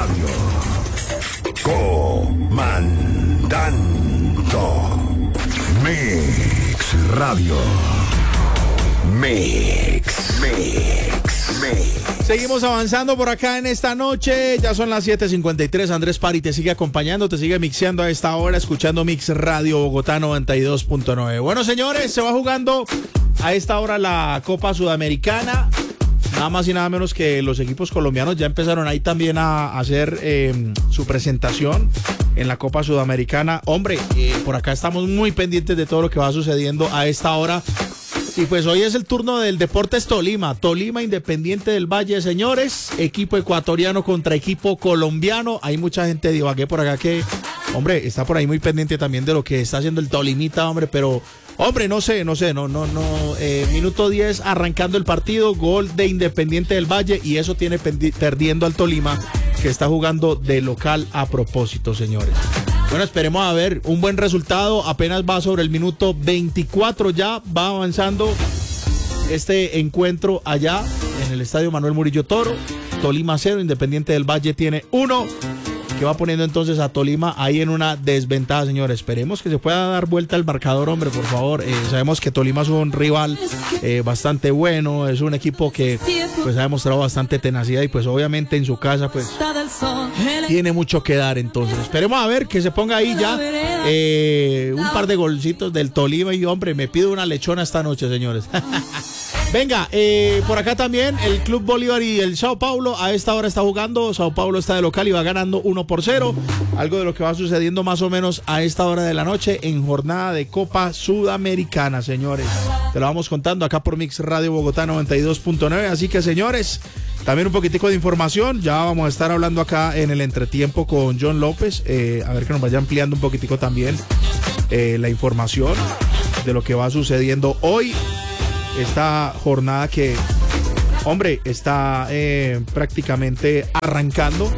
Radio. Comandando. Mix Radio. Mix. Seguimos avanzando por acá en esta noche. Ya son las 7:53. Andrés Pari te sigue acompañando, te sigue mixeando a esta hora, escuchando Mix Radio Bogotá 92.9. Bueno, señores, se va jugando a esta hora la Copa Sudamericana. Nada más y nada menos que los equipos colombianos ya empezaron ahí también a hacer su presentación en la Copa Sudamericana. Hombre, por acá estamos muy pendientes de todo lo que va sucediendo a esta hora. Y pues hoy es el turno del Deportes Tolima. Tolima Independiente del Valle, señores. Equipo ecuatoriano contra equipo colombiano. Hay mucha gente de Ibagué por acá que, hombre, está por ahí muy pendiente también de lo que está haciendo el Tolimita, hombre, pero... Hombre, no sé, minuto 10 arrancando el partido, gol de Independiente del Valle y eso tiene perdiendo al Tolima, que está jugando de local a propósito, señores. Bueno, esperemos a ver un buen resultado, apenas va sobre el minuto 24 ya, va avanzando este encuentro allá en el Estadio Manuel Murillo Toro. Tolima 0, Independiente del Valle tiene 1. Que va poniendo entonces a Tolima ahí en una desventaja, señores. Esperemos que se pueda dar vuelta el marcador, hombre, por favor. Sabemos que Tolima es un rival bastante bueno, es un equipo que pues ha demostrado bastante tenacidad y pues obviamente en su casa pues tiene mucho que dar. Entonces esperemos a ver que se ponga ahí ya un par de golcitos del Tolima y hombre, me pido una lechona esta noche, señores. Venga, por acá también el Club Bolívar y el Sao Paulo a esta hora está jugando. Sao Paulo está de local y va ganando 1-0. Algo de lo que va sucediendo más o menos a esta hora de la noche en jornada de Copa Sudamericana, señores. Te lo vamos contando acá por Mix Radio Bogotá 92.9. Así que, señores, también un poquitico de información. Ya vamos a estar hablando acá en el entretiempo con John López. A ver que nos vaya ampliando un poquitico también la información de lo que va sucediendo hoy. Esta jornada que, hombre, está prácticamente arrancando.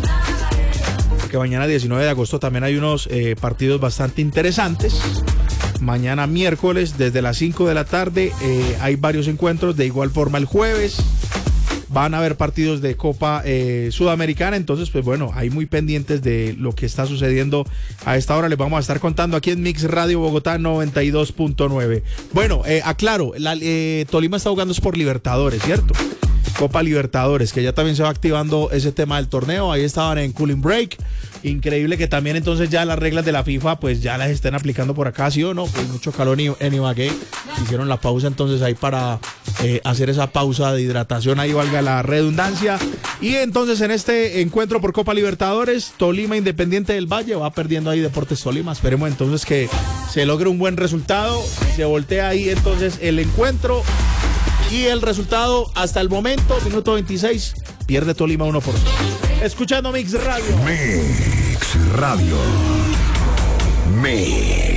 Porque mañana 19 de agosto también hay unos partidos bastante interesantes. Mañana miércoles desde las 5 de la tarde hay varios encuentros. De igual forma el jueves van a haber partidos de Copa Sudamericana. Entonces, pues bueno, ahí muy pendientes de lo que está sucediendo a esta hora. Les vamos a estar contando aquí en Mix Radio Bogotá 92.9. Bueno, aclaro, Tolima está jugando por Libertadores, ¿cierto? Copa Libertadores, que ya también se va activando ese tema del torneo. Ahí estaban en cooling break. Increíble que también entonces ya las reglas de la FIFA pues ya las estén aplicando por acá, ¿sí o no? Pues mucho calor en Ibagué. Hicieron la pausa entonces ahí para hacer esa pausa de hidratación, ahí valga la redundancia. Y entonces en este encuentro por Copa Libertadores, Tolima Independiente del Valle va perdiendo ahí Deportes Tolima. Esperemos entonces que se logre un buen resultado. Se voltea ahí entonces el encuentro. Y el resultado hasta el momento, minuto 26, pierde Tolima 1-0. Escuchando Mix Radio. Mix Radio. Mix.